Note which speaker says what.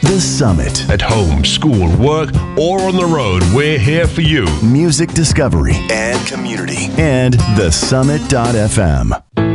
Speaker 1: The Summit.
Speaker 2: At home, school, work, or on the road, we're here for you.
Speaker 1: Music discovery and community. And thesummit.fm.